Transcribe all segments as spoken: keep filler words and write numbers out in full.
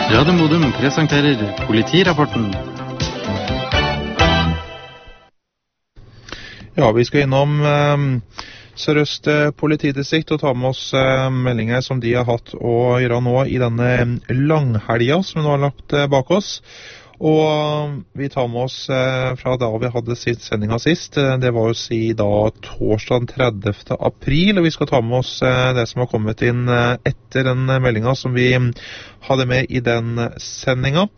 Radio Modum presenterer politirapporten. Ja, vi skal innom eh, Sør-Øst politidistrikt og ta med oss eh, meldinger som de har hatt å gjøre nå i denne langhelga som vi nå har lagt eh, bak oss. Og vi tar med oss eh, fra da vi hadde sitt sendinga sist, det var jo si da torsdag tredivte april, og vi skal ta med oss eh, det som har kommet inn eh, etter den meldinga som vi hadde med i den sendinga.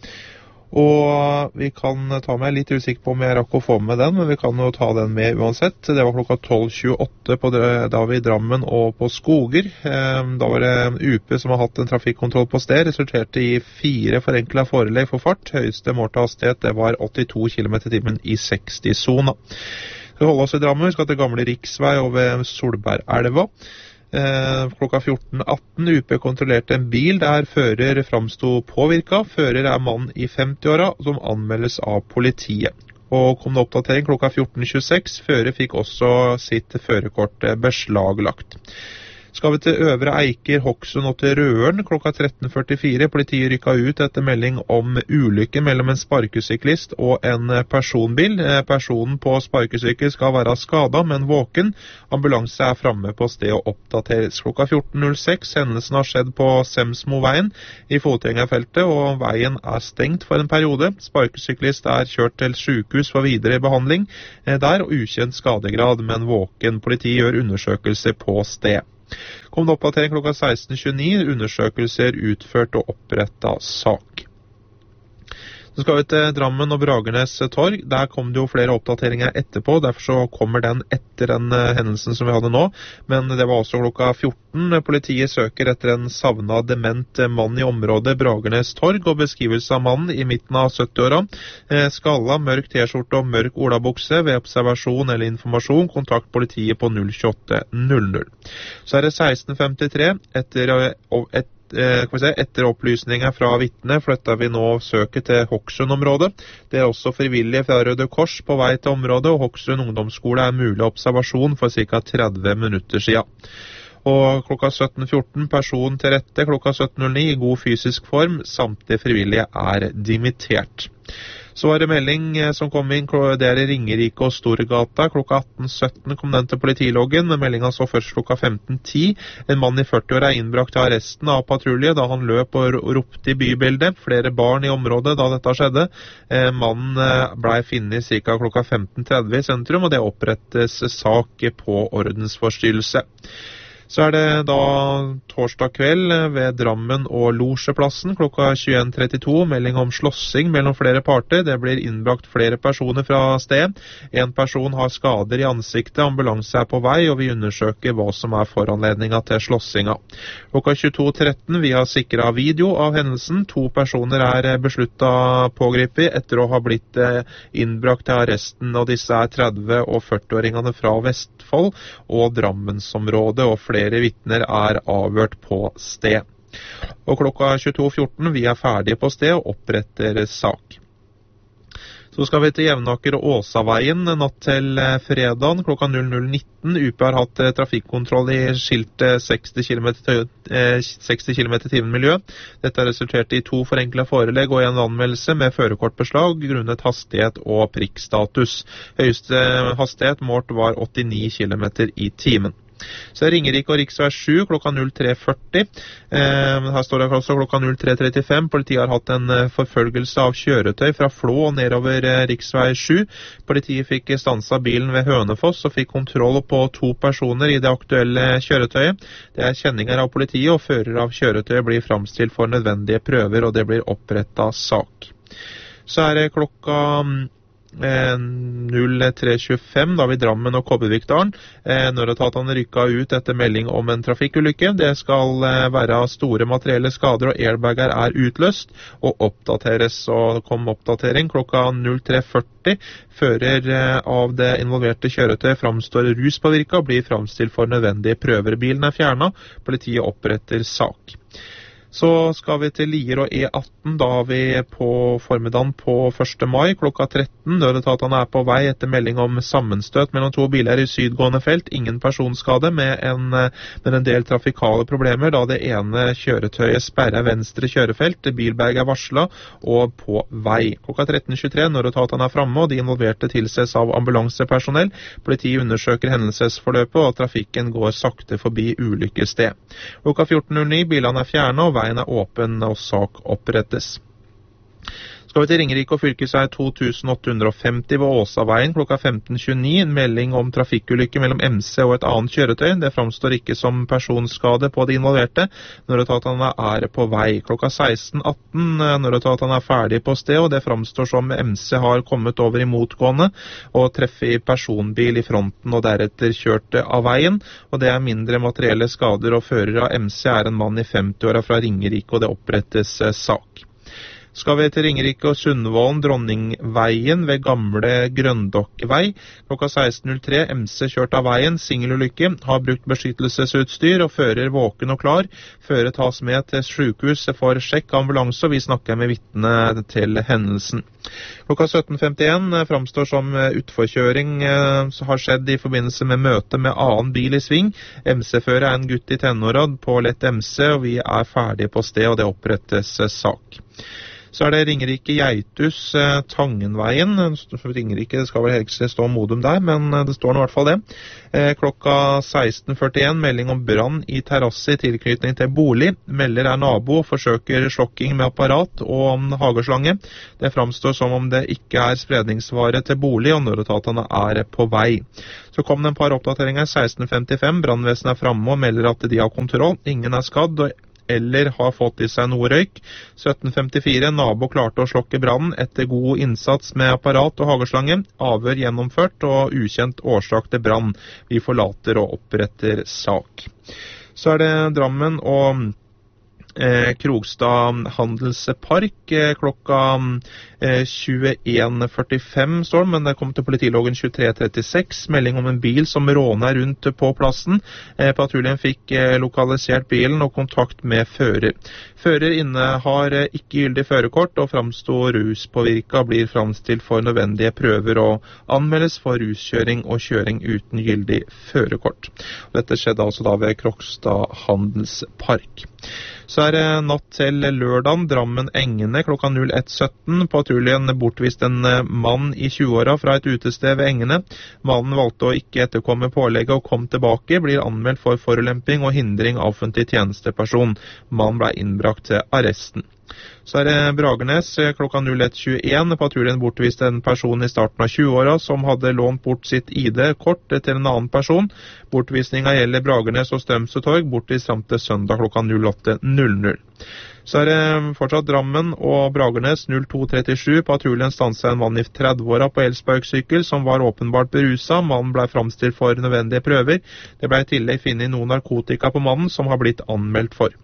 Og vi kan ta med, litt usikker på om jeg rakk å få med den, men vi kan jo ta den med uansett. Det var klokka tolv tjueåtte på da vi i Drammen og på Skoger. Da var det U P som har hatt en trafikkontroll på sted, resulterte i fire forenklet forelegg for fart. Høyeste målte hastighet, det var åttito kilometer i timen i seksti-sona. Vi holder oss i Drammen, vi skal til gamle riksvei over Solbergelva. Eh, klokka fjorten atten U P kontrollerte en bil der fører framsto påvirka. Fører er mann i femti-åra som anmeldes av politiet. Og kom det oppdatering klokka fjorten tjueseks. Fører fikk også sitt førerkort beslaglagt. Skal vi til Øvre Eiker, Hokksund og til Røren klokka tretten førtifire. Politiet rykket ut etter melding om ulykke mellom en sparkesyklist og en personbil. Personen på sparkesykkel skal være skadet, men våken. Ambulanse er fremme på sted og oppdateres. Klokka fjorten null seks. Hendelsen har skjedd på Semsmoveien i fotgjengerfeltet, og veien er stengt for en periode. Sparkesyklist er kjørt til sykehus for videre behandling der, og ukjent skadegrad, men våken. Politiet gjør undersøkelse på sted. Kom det oppdatering klokka seksten tjueni, undersøkelser utført og opprettet sak. Så skal vi til Drammen og Bragernes torg. Der kom det jo flere oppdateringer etterpå, derfor så kommer den etter den hendelsen som vi hadde nå. Men det var også klokka fjorten. Politiet søker etter en savnet dement mann i området Bragernes torg, og beskrivelse av mannen i midten av sytti-åra. Skalla, mørk t-skjorte og mørk olabukse. Ved observasjon eller informasjon, kontakt politiet på null tjueåtte null null. Så er det seksten femtitre. Etter et Etter opplysninger fra vittne flytter vi nå søket til Hokksund-området. Det er også frivillige fra Røde Kors på vei til området, og Hokksund ungdomsskole er mulig observasjon for ca. tretti minutter siden. Og klokka sytten fjorten, person til rette, klokka sytten null ni i god fysisk form, samtlige frivillige er dimittert. Så var det melding som kom inn, det er i Ringerike og Storgata. Klokka atten sytten kom den til politiloggen, men meldingen så først klokka femten ti. En mann i førti-åra er innbrakt til arresten av patrulje da han løp og ropte i bybildet. Flere barn i området da dette skjedde. Mannen ble funnet ca. klokka femten tretti i sentrum, og det opprettes sak på ordensforstyrrelse. Så er det da torsdag kveld ved Drammen og Losjeplassen klokka tjueen trettito, melding om slåssing mellom flere parter. Det blir innbrakt flere personer fra sted. En person har skader i ansiktet, ambulanse er på vei, og vi undersøker hva som er foranledningen til slåssinga. Klokka tjueto tretten, vi har sikret video av hendelsen. To personer er besluttet pågripet etter å ha blitt innbrakt til arresten, og disse er tretti- og førti-åringene fra Vestfold og Drammensområdet, og flere Flere vittner er avhørt på sted. Og klokka tjueto fjorten, vi er ferdige på sted og oppretter sak. Så skal vi til Jevnaker og Åsaveien natt til fredagen klokka null null nitten. U P har hatt trafikkontroll i skiltet seksti kilometer i timen miljø. Dette har resultert i to forenklet forelegg og en anmeldelse med førerkortbeslag grunnet hastighet og prikkstatus. Høyeste hastighet målt var åttini kilometer i timen. Så er Ringerike og riksvei sju klokka null tre førti. Eh, her står det også klokka null tre trettifem. Politiet har hatt en forfølgelse av kjøretøy fra Flå og nedover eh, riksvei sju. Politiet fikk stanset bilen ved Hønefoss og fikk kontroll på to personer i det aktuelle kjøretøyet. Det er kjenninger av politiet, og fører av kjøretøyet blir fremstilt for nødvendige prøver, og det blir opprettet sak. Så er det klokka null tre tjuefem da vi Drammen og Kobbervikdalen. Nødetatene rykket ut etter melding om en trafikkulykke. Det skal være store materielle skader, og airbager er utløst og oppdateres. Og kom oppdatering klokka null tre førti. Fører av det involverte kjøretøy framstår ruspåvirket og blir fremstilt for nødvendige prøver. Bilen er fjernet. Politiet oppretter sak. Så skal vi til Lier og E atten, da har vi på formiddagen på første mai klokka tretten. Nødetatene er på vei etter melding om sammenstøt mellom to biler i sydgående felt. Ingen personskade, med en, med en del trafikale problemer, da det ene kjøretøyet sperrer venstre kjørefelt. Bilberg er varslet og på vei. Klokka tretten tjuetre, nødetatene er fremme, og de involverte tilses av ambulansepersonell. Politiet undersøker hendelsesforløpet, og trafikken går sakte forbi ulykkessted. Klokka fjorten null ni, bilene er fjerne, og veien er åpen, og sak opprettes. Skal vi til Ringerike og fylkesvei to tusen åtte hundre og femti ved Åsaveien klokka femten tjueni, en melding om trafikkulykke mellom M C og et annet kjøretøy. Det framstår ikke som personskade på de involverte. Nødetatene er på vei. Klokka seksten atten, nødetatene er ferdig på sted, og det framstår som M C har kommet over i motgående og treffer personbil i fronten og deretter kjørte av veien. Og det er mindre materielle skader, og fører av M C er en mann i femti-åra fra Ringerike, og det opprettes sak. Skal vi til Ringerike og Sundvolden, Dronningveien ved gamle Grøndokkvei. Klokka seksten null tre, M C kjørt av veien, singelulykke, har brukt beskyttelsesutstyr og fører våken og klar. Fører tas med til sykehus for sjekk ambulanse, og vi snakker med vitne til hendelsen. Klokka sytten femtien framstår som utforkjøring som har skjedd i forbindelse med møte med annen bil i sving. M C-fører er en gutt i tenåra på lett M C, og vi er ferdige på sted, og det opprettes sak. Så er det Ringerike Geitus, eh, Tangenveien. Ringerike, det skal vel helst stå Modum der, men det står nå i hvert fall det. Eh, klokka seksten førtien, melding om brann i terrasse i tilknytning til bolig. Melder er nabo og forsøker slokking med apparat og hageslange. Det framstår som om det ikke er spredningsvare til bolig, og nødetatene er på vei. Så kom det en par oppdateringer. seksten femtifem, brannvesenet er fremme og melder at de har kontroll. Ingen er skadd, og eller har fått i seg noe røyk. sytten femtifire, nabo klarte å slokke brannen etter god innsats med apparat og hageslange. Avhør gjennomført og ukjent årsak til brann. Vi forlater og oppretter sak. Så er det Drammen og Eh, Krogstad Handelspark eh, klokka eh, tjueen førtifem står, men det kom til politiloggen tjuetre trettiseks, melding om en bil som råner rundt på plassen. Eh, patruljen fikk eh, lokalisert bilen og kontakt med fører. Fører inne har eh, ikke gyldig førerkort og framstår ruspåvirka, blir framstilt for nødvendige prøver og anmeldes for ruskjøring og kjøring uten gyldig førerkort. Dette skjedde altså da ved Krogstad Handelspark. Så er det natt til lørdagen, Drammen Engene klokka null ett sytten. Patruljen bortvist en mann i tjueåra fra et utested ved Engene. Mannen valgte å ikke etterkomme pålegget og kom tilbake, blir anmeldt for forulemping og hindring av offentlig tjenesteperson. Mannen ble innbrakt til arresten. Så er det Bragernes klokka null ett tjueen. Patruljen bortviste en person i starten av tjueåra som hadde lånt bort sitt I D-kort til en annen person. Bortvisninga gjelder Bragernes og Strømsøtorg, bortvist fram til søndag klokka null åtte null null. Så er det fortsatt Drammen og Bragernes null to trettisju. Patruljen stanset en mann i tredveåra på elsparkesykkel som var åpenbart berusa. Mannen ble framstilt for nødvendige prøver. Det ble i tillegg funnet noe narkotika på mannen som har blitt anmeldt for.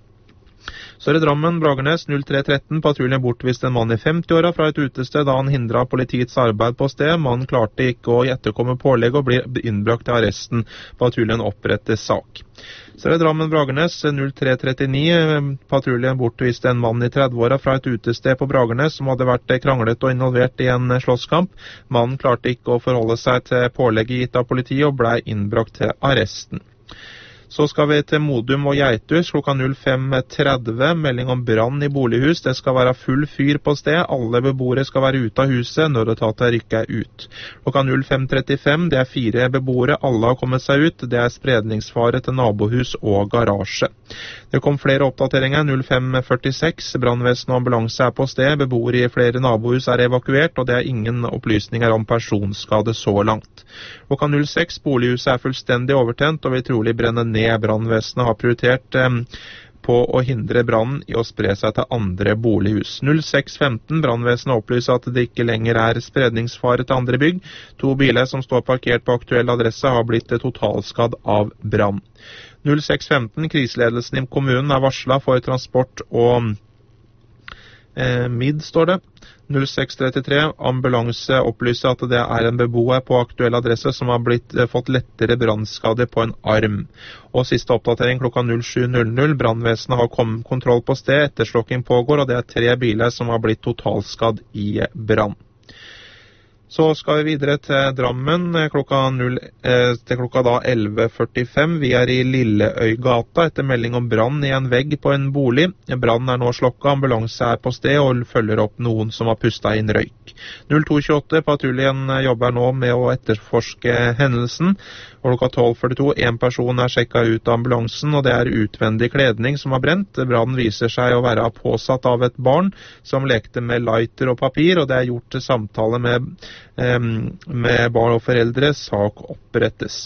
Så er det Drammen, Bragernes null tre tretten. Patruljen bortviste en mann i femti-åra fra et utested da han hindret politiets arbeid på sted. Mannen klarte ikke å etterkomme pålegg og blir innbrakt til arresten. Patruljen oppretter sak. Så er det Drammen, Bragernes null tre trettini. Patruljen bortviste en mann i tredveåra fra et utested på Bragernes som hadde vært kranglet og involvert i en slåsskamp. Mannen klarte ikke å forholde seg til pålegget gitt av politiet og ble innbrakt til arresten. Så skal vi til Modum og Geitus klokka null fem tretti, melding om brann i bolighus. Det skal være full fyr på sted, alle beboere skal være ute av huset, nødetatet rykker ut. Klokka null fem trettifem, det er fire beboere, alle har kommet seg ut, det er spredningsfare til nabohus og garasje. Det kom flere oppdateringer, null fem førtiseks, brannvesen og ambulanse er på sted, beboere i flere nabohus er evakuert, og det er ingen opplysninger om personskade så langt. Klokka null seks, bolighuset er fullstendig overtent og vil trolig brenne ned. Brannvesenet har prioritert eh, på å hindre brannen i å spre seg til andre bolighus. null seks femten, brannvesenet opplyser at det ikke lenger er spredningsfare til andre bygg. To biler som står parkert på aktuell adresse har blitt totalskadd av brann. null seks femten, kriseledelsen i kommunen er varslet for transport og eh, midd står det. null seks trettitre, ambulanse opplyser at det er en beboer på aktuell adresse som har blitt, eh, fått lettere brannskade på en arm. Og siste oppdatering klokka null sju null null, brannvesenet har kommet kontroll på sted, etterslokking pågår, og det er tre biler som har blitt totalskadd i brann. Så skal vi videre til Drammen klokka, null, eh, til klokka da elleve førtifem. Vi er i Lilleøygata etter melding om brann i en vegg på en bolig. Brannen er nå slokket, ambulanse er på sted og følger opp noen som har pustet inn røyk. null to tjueåtte, patruljen jobber nå med å etterforske hendelsen. Klokka tolv førtito, en person er sjekket ut av ambulansen, og det er utvendig kledning som har brent. Brannen viser seg å være påsatt av et barn som lekte med lighter og papir, og det er gjort til samtale med med barn og foreldre. Sak opprettes.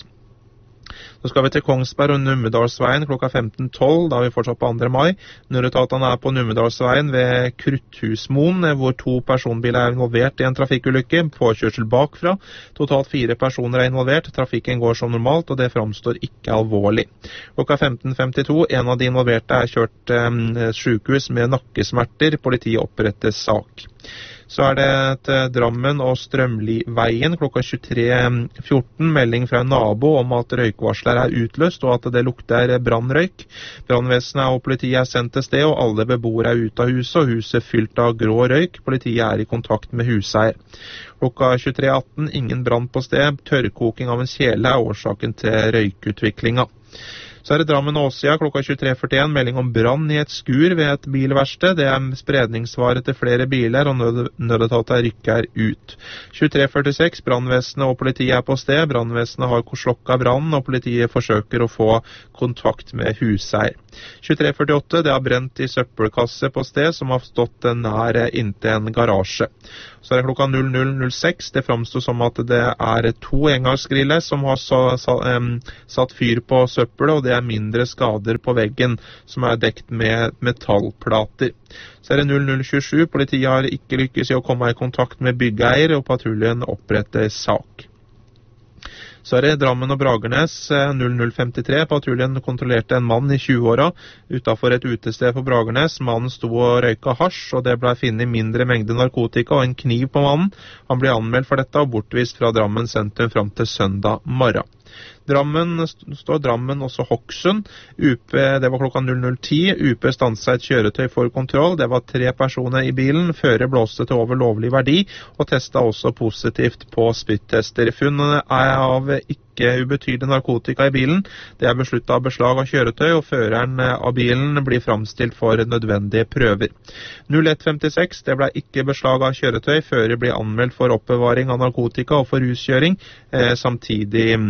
Så skal vi til Kongsberg og Numedalsveien klokka femten tolv, da er vi fortsatt på andre mai. Nødetatene er på Numedalsveien ved Krutthusmoen, hvor to personbiler er involvert i en trafikkulykke, påkjørsel bakfra. Totalt fire personer er involvert, trafikken går som normalt, og det framstår ikke alvorlig. Klokka femten femtito, en av de involverte er kjørt eh, sykehus med nakkesmerter, politiet oppretter sak. Så er det til Drammen og Strømliveien klokka tjuetre fjorten, melding fra en nabo om at røykvarsler er utløst og at det lukter brannrøyk. Brannvesenet og politiet er sendt til sted, og alle beboere er ute av huset, og huset fylt av grå røyk. Politiet er i kontakt med huseier. Klokka tjuetre atten, ingen brann på sted. Tørrkoking av en kjele er årsaken til røykutviklinga. Så er det Drammen og Åsia klokka tjuetre førtien, melding om brann i et skur ved et bilverksted. Det er spredningsvare til flere biler, og nød, nødetater rykker ut. tjuetre førtiseks, brannvesenet og politiet er på sted. Brannvesenet har slokket brannen, og politiet forsøker å få kontakt med huseier. tjuetre førtiåtte, det har brent i søppelkasse på sted som har stått nær inntil en garasje. Så er det klokka null null null seks, det framstår som at det er to engangsgriller som har sa, sa, um, satt fyr på søppel, og det er mindre skader på veggen som er dekt med metallplater. Så er det null null tjuesju, politiet har ikke lykkes i å komme i kontakt med byggeier, og patruljen oppretter sak. Så er det Drammen og Bragernes null null femtitre. Patruljen kontrollerte en mann i tjue-åra utenfor et utested på Bragernes. Mannen sto og røyka hasj, og det ble funnet mindre mengde narkotika og en kniv på mannen. Han ble anmeldt for dette og bortvist fra Drammen sentrum fram til søndag morgen. Drammen står Drammen, også Hokksund. U P, det var klokka null null ti. U P stanset et kjøretøy for kontroll. Det var tre personer i bilen. Fører blåste til over lovlig verdi, og testet også positivt på spyttester. Funnene er av ikke ubetydelig narkotika i bilen. Det er besluttet av beslag av kjøretøy, og føreren av bilen blir framstilt for nødvendige prøver. null ett femtiseks, det ble ikke beslag av kjøretøy. Fører blir anmeldt for oppbevaring av narkotika og for ruskjøring, eh, samtidig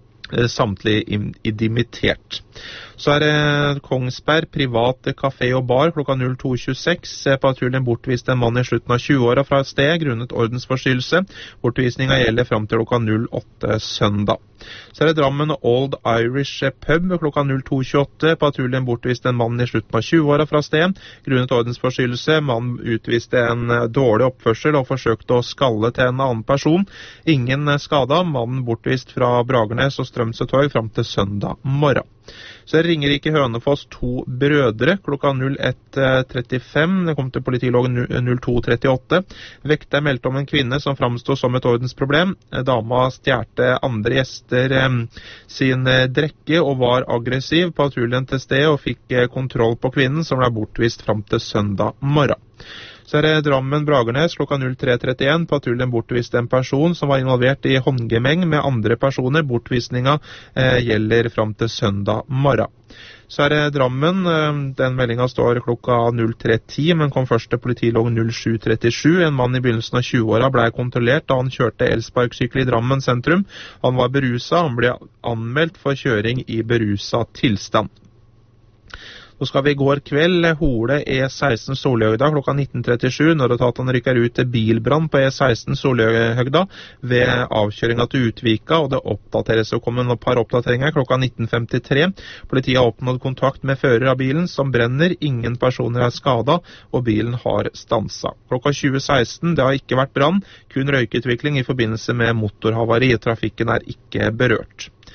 samtlig dimittert. Så er det Kongsberg, private kafé og bar klokka null to tjueseks. Patruljen bortviste en mann i slutten av tjue-åra fra et sted grunnet ordensforstyrrelse. Bortvisninga gjelder fram til klokka null åtte søndag. Så er det Drammen Old Irish Pub klokka null to tjueåtte. Patruljen bortviste en mann i slutten av tjue-åra fra sted grunnet ordensforstyrrelse. Mannen utviste en dårlig oppførsel og forsøkte å skalle til en annen person. Ingen skada. Mannen bortvist fra Bragernes og Strømsøtorg fram til søndag morgen. Så er Ringerike Hønefoss to brødre klokka null ett trettifem. Det kom til politiloggen null to trettiåtte. Vekter meldte om en kvinne som framstod som et ordensproblem. Dama stjerte andre gjester eh, sin drekke og var aggressiv. Patruljen til sted og fikk kontroll på kvinnen, som ble bortvist fram til søndag morgen. Så er det Drammen Bragernes klokka null tre trettien. Patruljen bortviste en person som var involvert i håndgemeng med andre personer. Bortvisninga eh, gjelder fram til søndag morgen. Så er det Drammen. Eh, den meldinga står klokka null tre ti, men kom først til politilogg null sju trettisju. En mann i begynnelsen av tjue-åra ble kontrollert da han kjørte elsparkesykkel i Drammen sentrum. Han var berusa. Han ble anmeldt for kjøring i berusa tilstand. Så skal vi i går kveld Hole E seksten Solhøgda klokka nitten trettisju. Nødetatene rykker ut til bilbrann på E seksten Solhøgda ved avkjøringa til Utvika, og det oppdateres og kommer et par oppdateringer klokka nitten femtitre. Politiet har oppnådd kontakt med fører av bilen som brenner. Ingen personer er skada, og bilen har stansa. Klokka tjue seksten, det har ikke vært brann, kun røykutvikling i forbindelse med motorhavari. Trafikken er ikke berørt.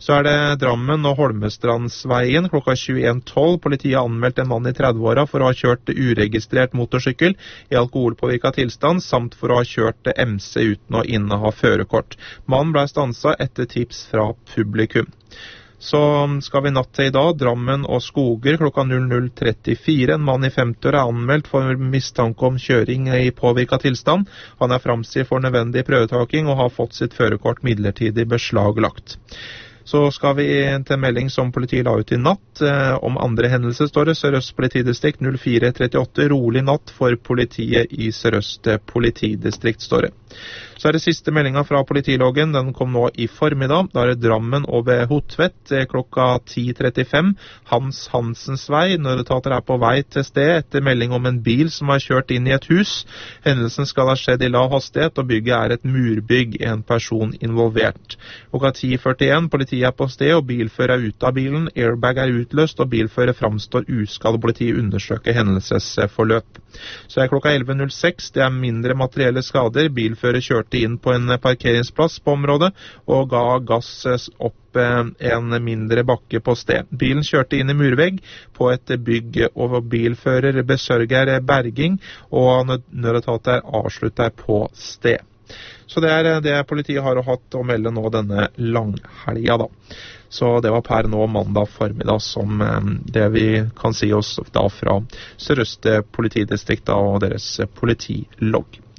Så er det Drammen og Holmestrandsveien klokka tjueen tolv. Politiet har anmeldt en mann i tredve-åra for å ha kjørt uregistrert motorsykkel i alkoholpåvirket tilstand, samt for å ha kjørt M C uten å inneha førerkort. Mannen ble stanset etter tips fra publikum. Så skal vi natt til i dag, Drammen og Skoger klokka null null trettifire. En mann i femti-åra er anmeldt for mistanke om kjøring i påvirket tilstand. Han er framstilt for nødvendig prøvetaking og har fått sitt førerkort midlertidig beslaglagt. Så skal vi til en melding som politiet la ut i natt. Eh, om andre hendelser står det Sør-Øst politidistrikt null fire trettiåtte. Rolig natt for politiet i Sør-Øst politidistrikt, står det. Så er det siste meldingen fra politiloggen. Den kom nå i formiddag. Da er det Drammen og ved Hotvedt klokka ti trettifem. Hans Hansens vei. Nødetater er på vei til sted etter melding om en bil som har kjørt inn i et hus. Hendelsen skal ha skjedd i lav hastighet, og bygget er et murbygg. En person involvert. Klokka ti førtien. Politiet er på sted, og bilfører er ute av bilen. Airbag er utløst, og bilfører framstår uskadd. Politiet undersøker hendelsesforløp. Så er klokka elleve null seks. Det er mindre materielle skader. Bilfører kjørte inn på en parkeringsplass på området og ga gass opp en mindre bakke på sted. Bilen kjørte inn i murvegg på et bygg, og bilfører besørger berging, og nødetater avslutter på sted. Så det er det politiet har hatt å melde nå denne langhelga da. Så det var per nå mandag formiddag som det vi kan si oss da fra Sør-Øst politidistrikt og deres politilogg.